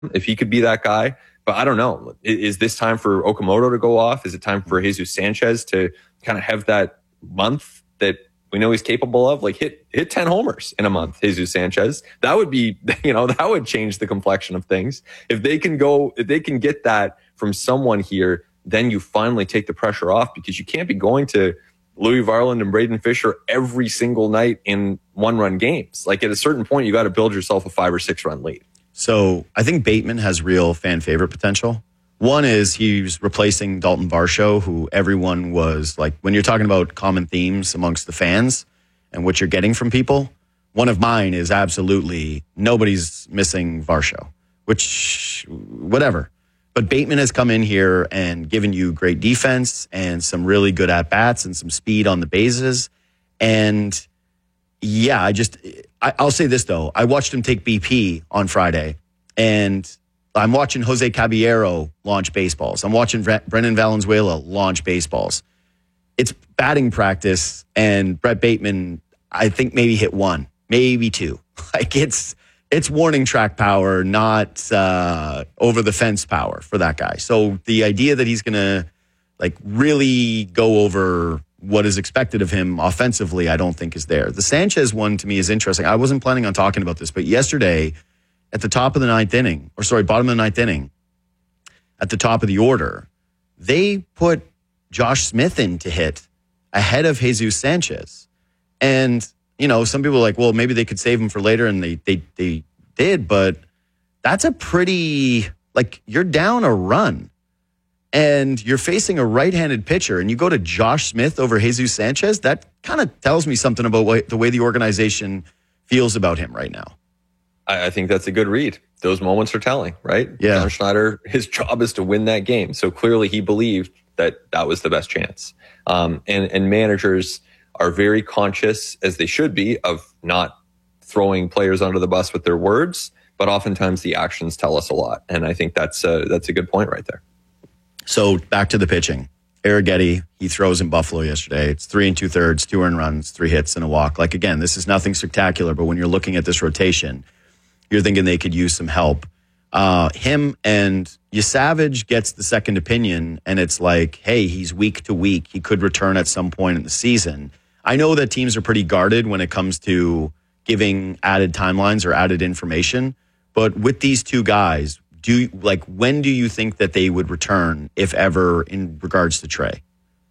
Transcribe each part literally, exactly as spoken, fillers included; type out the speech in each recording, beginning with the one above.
if he could be that guy. But I don't know. Is this time for Okamoto to go off? Is it time for Jesus Sanchez to kind of have that month that we know he's capable of? Like hit hit ten homers in a month, Jesus Sanchez. That would be, you know, that would change the complexion of things. If they can go, if they can get that from someone here, then you finally take the pressure off, because you can't be going to Louis Varland and Braden Fisher every single night in one-run games. Like at a certain point, you got to build yourself a five or six-run lead. So I think Bateman has real fan favorite potential. One is he's replacing Dalton Varsho, who everyone was like, when you're talking about common themes amongst the fans and what you're getting from people, one of mine is absolutely nobody's missing Varsho, which, whatever. But Bateman has come in here and given you great defense and some really good at-bats and some speed on the bases. And yeah, I just, I, I'll say this though. I watched him take B P on Friday, and I'm watching Jose Caballero launch baseballs. I'm watching Bre- Brennan Valenzuela launch baseballs. It's batting practice, and Brett Bateman, I think maybe hit one, maybe two. Like it's, It's warning track power, not uh, over the fence power for that guy. So the idea that he's going to like really go over what is expected of him offensively, I don't think is there. The Sanchez one to me is interesting. I wasn't planning on talking about this, but yesterday at the top of the ninth inning, or sorry, bottom of the ninth inning, at the top of the order, they put Josh Smith in to hit ahead of Jesus Sanchez. And you know, some people are like, well, maybe they could save him for later, and they they they did, but that's a pretty, like, you're down a run, and you're facing a right-handed pitcher, and you go to Josh Smith over Jesus Sanchez. That kind of tells me something about what, the way the organization feels about him right now. I, I think that's a good read. Those moments are telling, right? Yeah. John Schneider, his job is to win that game. So clearly he believed that that was the best chance. Um, and, and managers are very conscious, as they should be, of not throwing players under the bus with their words, but oftentimes the actions tell us a lot. And I think that's a, that's a good point right there. So back to the pitching. Arrighetti, he throws in Buffalo yesterday. It's three and two thirds, two earned runs, three hits and a walk. Like, again, this is nothing spectacular, but when you're looking at this rotation, you're thinking they could use some help. Uh, him and Yasavage gets the second opinion, and it's like, hey, he's week to week. He could return at some point in the season. I know that teams are pretty guarded when it comes to giving added timelines or added information, but with these two guys, do you, like, when do you think that they would return, if ever, in regards to Trey?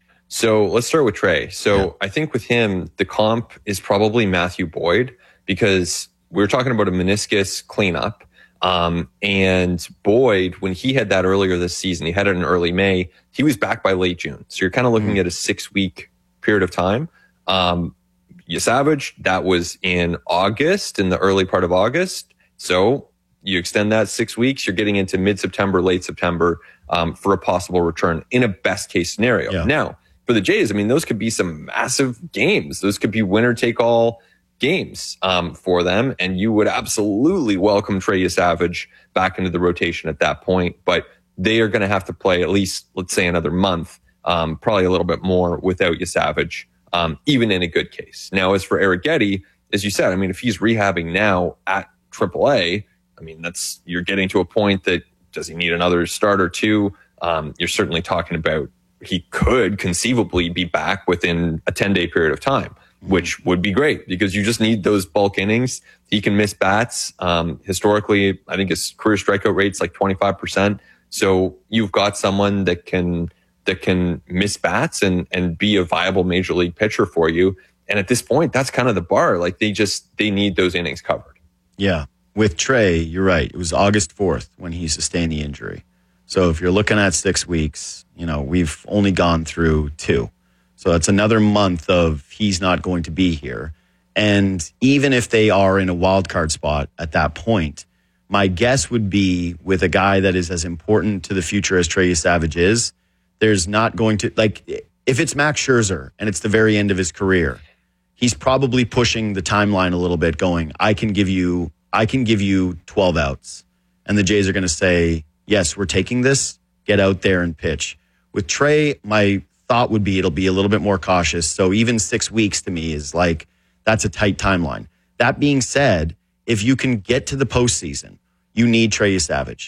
So let's start with Trey. So yeah. I think with him, the comp is probably Matthew Boyd, because we were talking about a meniscus cleanup. Um, and Boyd, when he had that earlier this season, he had it in early May, he was back by late June. So you're kind of looking mm. at a six week period of time. Um, Yasavage, that was in August, in the early part of August. So you extend that six weeks, you're getting into mid-September, late September, um, for a possible return in a best case scenario. Yeah. Now, for the Jays, I mean, those could be some massive games. Those could be winner take all games, um, for them. And you would absolutely welcome Trey Yasavage back into the rotation at that point. But they are going to have to play at least, let's say, another month, um, probably a little bit more without Yasavage, um, even in a good case. Now, as for Arrighetti, as you said, I mean, if he's rehabbing now at triple A, I mean, that's, you're getting to a point that, does he need another start or two? Um, you're certainly talking about, he could conceivably be back within a ten day period of time, which would be great, because you just need those bulk innings. He can miss bats. Um, historically, I think his career strikeout rate's like twenty-five percent. So you've got someone that can, that can miss bats and, and be a viable major league pitcher for you. And at this point, that's kind of the bar. Like, they just, they need those innings covered. Yeah. With Trey, you're right. It was August fourth when he sustained the injury. So if you're looking at six weeks, you know, we've only gone through two. So it's another month of he's not going to be here. And even if they are in a wild card spot at that point, my guess would be, with a guy that is as important to the future as Trey Yasavage is, there's not going to, like, if it's Max Scherzer and it's the very end of his career, he's probably pushing the timeline a little bit, going, I can give you, I can give you twelve outs. And the Jays are going to say, yes, we're taking this, get out there and pitch. With Trey, my thought would be it'll be a little bit more cautious. So even six weeks to me is like, that's a tight timeline. That being said, if you can get to the postseason, you need Trey Savage.